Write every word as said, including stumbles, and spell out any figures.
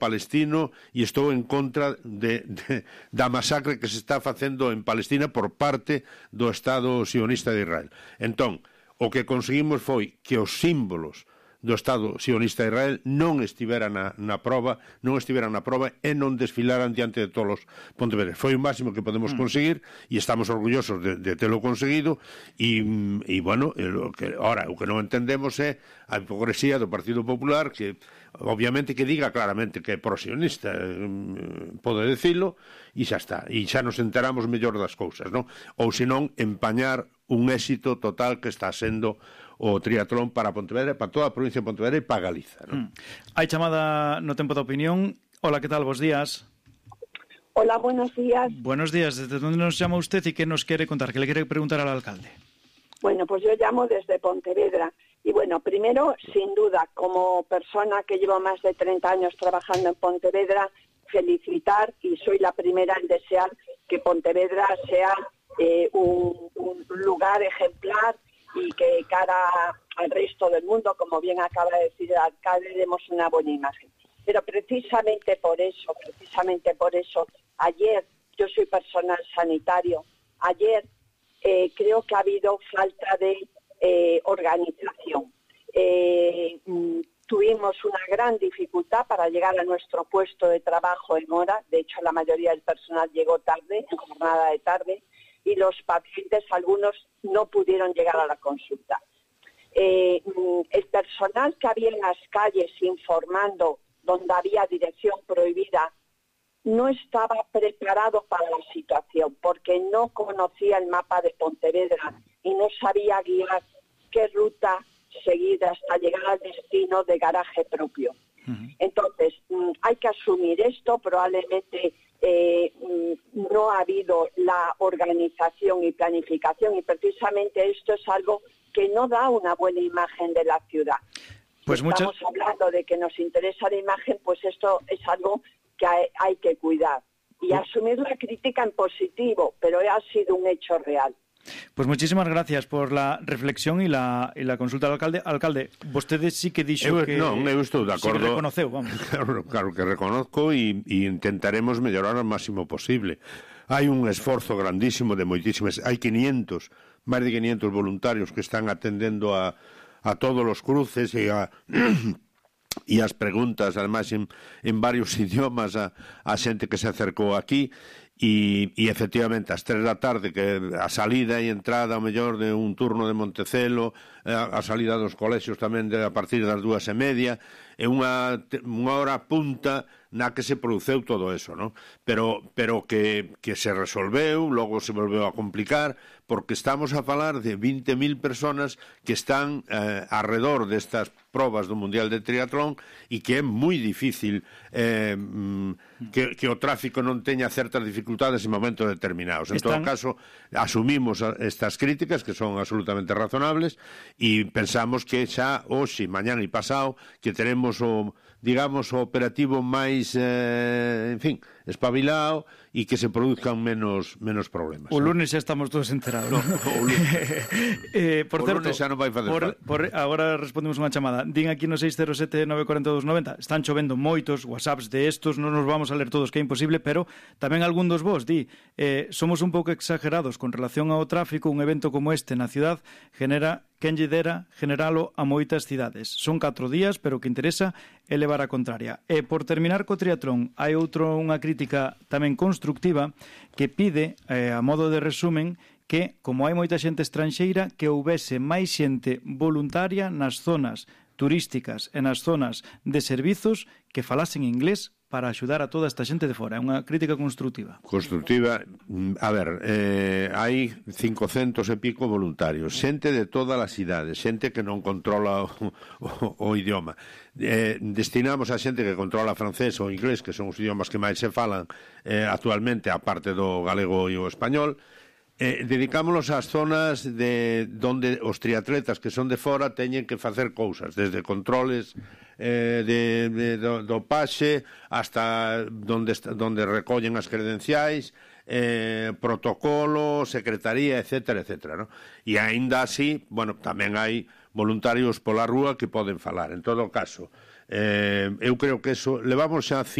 palestino e estou en contra de, de, da masacre que se está facendo en Palestina por parte do Estado sionista de Israel. Entón, o que conseguimos foi que os símbolos do Estado sionista de Israel non estiveran na, na prova, non estiveran na prova e non desfilaran diante de todos os Pontevedres. Foi o máximo que podemos conseguir e estamos orgullosos de, de telo conseguido e, e bueno, o que, ora, o que non entendemos é a hipocresía do Partido Popular que, obviamente, que diga claramente que é pro-sionista, eh, pode decilo, e xa está. E xa nos enteramos mellor das cousas, non? Ou senón, empañar un éxito total que está sendo o triatlón para Pontevedra, para toda a provincia de Pontevedra e para Galiza, non? Mm. Hai chamada no tempo da opinión. Hola, que tal? Bos días. Hola, buenos días. Buenos días. ¿Desde dónde nos llama usted y qué nos quiere contar? ¿Qué le quiere preguntar al alcalde? Bueno, pues yo llamo desde Pontevedra. Y bueno, primero, sin duda, como persona que llevo más de treinta años trabajando en Pontevedra, felicitar, y soy la primera en desear que Pontevedra sea eh, un, un lugar ejemplar y que cara al resto del mundo, como bien acaba de decir el alcalde, demos una buena imagen. Pero precisamente por eso, precisamente por eso, ayer, yo soy personal sanitario, ayer eh, creo que ha habido falta de eh, organización. Eh, tuvimos una gran dificultad para llegar a nuestro puesto de trabajo en hora, de hecho la mayoría del personal llegó tarde, en jornada de tarde, y los pacientes, algunos, no pudieron llegar a la consulta. Eh, el personal que había en las calles informando donde había dirección prohibida no estaba preparado para la situación porque no conocía el mapa de Pontevedra y no sabía guiar qué ruta seguir hasta llegar al destino de garaje propio. Uh-huh. Entonces, hay que asumir esto, probablemente Eh, no ha habido la organización y planificación y precisamente esto es algo que no da una buena imagen de la ciudad. Pues Estamos muchas... hablando de que nos interesa la imagen, pues esto es algo que hay, hay que cuidar y asumir la crítica en positivo, pero ha sido un hecho real. Pues muchísimas gracias por la reflexión y la, y la consulta al alcalde. Alcalde, vostedes sí que dixo eu, que... Non, eu estou de acordo. Sí que reconoceu, vamos. Claro, claro que reconozco e, e intentaremos mellorar o máximo posible. Hai un esforzo grandísimo de moitísimas... Hai quinientos, máis de quinientos voluntarios que están atendendo a, a todos os cruces e a... e as preguntas, además, en, en varios idiomas a, a xente que se acercou aquí e, e efectivamente, ás tres da tarde que a salida e entrada ao mellor de un turno de Montecelo, a, a salida dos colexios tamén de, a partir das dúas e media, é unha, unha hora punta na que se produceu todo eso, non? Pero, pero que, que se resolveu, logo se volveu a complicar, porque estamos a falar de vinte mil personas que están eh, arredor destas probas do Mundial de Triatlón e que é moi difícil eh, que, que o tráfico non teña certas dificultades en momentos determinados. En Están... todo caso, asumimos estas críticas que son absolutamente razonables e pensamos que xa hoxe, mañana e pasado que teremos o, digamos, o operativo máis, eh, en fin, espabilado e que se produzcan menos menos problemas. O lunes xa estamos todos enterados. No, o lunes, eh, por o certo, lunes xa non vai fazer por, por, agora respondemos unha chamada. Din aquí no seis cero sete nove cuatro dous noventa. Están chovendo moitos whatsapps de estos, non nos vamos a ler todos, que é imposible, pero tamén algún dos vos di, eh, somos un pouco exagerados con relación ao tráfico, un evento como este na ciudad genera quen lle dera generalo a moitas cidades. Son catro días, pero o que interesa é levar a contraria. E por terminar co triatlón, hai outro unha crítica tamén constructiva que pide, eh, a modo de resumen, que, como hai moita xente estranxeira, que houbese máis xente voluntaria nas zonas turísticas e nas zonas de servizos que falasen inglés para axudar a toda esta xente de fora. É unha crítica constructiva. Constructiva, a ver, eh, hai cincocentos e pico voluntarios, xente de todas as idades, xente que non controla o, o, o idioma. Eh, destinamos a xente que controla francés ou inglés, que son os idiomas que máis se falan eh, actualmente, a parte do galego e o español. Eh, dedicámonos ás zonas de donde os triatletas que son de fora teñen que facer cousas, desde controles eh, de, de, do, do paxe hasta donde, donde recollen as credenciais, eh, protocolo, secretaría, etcétera, etcétera, ¿no? E aínda así, bueno, tamén hai voluntarios pola rúa que poden falar. En todo caso, Eh, eu creo que eso levamos xa